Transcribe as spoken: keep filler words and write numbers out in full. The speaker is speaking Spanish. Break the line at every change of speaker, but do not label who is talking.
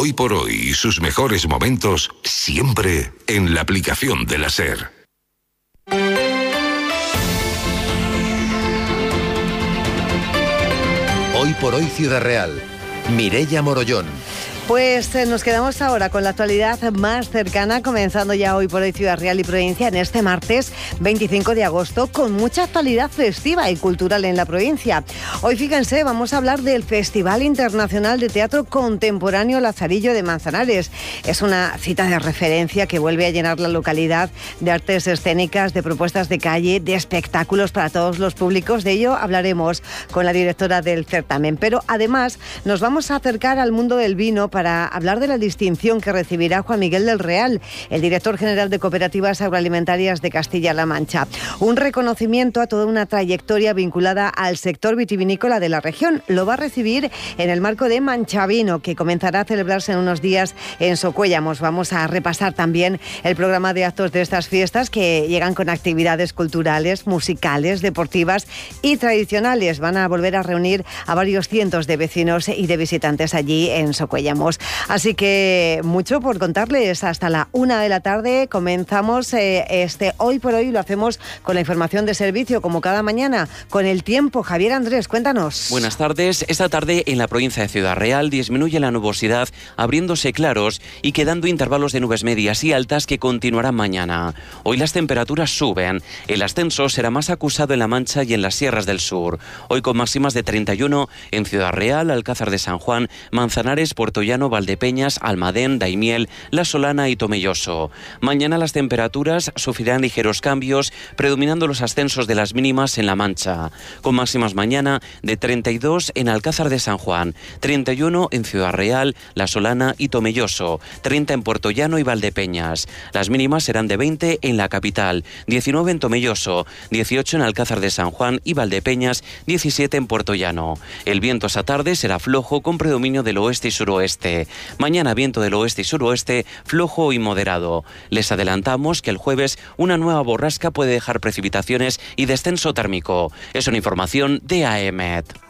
Hoy por hoy y sus mejores momentos siempre en la aplicación de la SER.
Hoy por hoy Ciudad Real. Mireia Morollón.
Pues eh, nos quedamos ahora con la actualidad más cercana, comenzando ya hoy por hoy Ciudad Real y provincia en este martes veinticinco de agosto, con mucha actualidad festiva y cultural en la provincia. Hoy, fíjense, vamos a hablar del Festival Internacional de Teatro Contemporáneo Lazarillo de Manzanares. Es una cita de referencia que vuelve a llenar la localidad de artes escénicas, de propuestas de calle, de espectáculos para todos los públicos. De ello hablaremos con la directora del certamen. Pero además nos vamos a acercar al mundo del vino para hablar de la distinción que recibirá Juan Miguel del Real, el director general de Cooperativas Agroalimentarias de Castilla-La Mancha. Un reconocimiento a toda una trayectoria vinculada al sector vitivinícola de la región. Lo va a recibir en el marco de Manchavino, que comenzará a celebrarse en unos días en Socuéllamos. Vamos a repasar también el programa de actos de estas fiestas, que llegan con actividades culturales, musicales, deportivas y tradicionales. Van a volver a reunir a varios cientos de vecinos y de visitantes allí en Socuéllamos. Así que mucho por contarles. Hasta la una de la tarde comenzamos eh, este Hoy por Hoy. Lo hacemos con la información de servicio, como cada mañana, con el tiempo. Javier Andrés, cuéntanos.
Buenas tardes. Esta tarde en la provincia de Ciudad Real disminuye la nubosidad, abriéndose claros y quedando intervalos de nubes medias y altas que continuarán mañana. Hoy las temperaturas suben. El ascenso será más acusado en La Mancha y en las sierras del sur. Hoy con máximas de treinta y uno en Ciudad Real, Alcázar de San Juan, Manzanares, Puerto Llano, Valdepeñas, Almadén, Daimiel, La Solana y Tomelloso. Mañana las temperaturas sufrirán ligeros cambios, predominando los ascensos de las mínimas en La Mancha, con máximas mañana de treinta y dos en Alcázar de San Juan, treinta y uno en Ciudad Real, La Solana y Tomelloso, treinta en Puerto Llano y Valdepeñas. Las mínimas serán de veinte en la capital, diecinueve en Tomelloso, dieciocho en Alcázar de San Juan y Valdepeñas, diecisiete en Puerto Llano. El viento esta tarde será flojo con predominio del oeste y suroeste. Mañana viento del oeste y suroeste, flojo y moderado. Les adelantamos que el jueves una nueva borrasca puede dejar precipitaciones y descenso térmico. Es una información de A E M E T.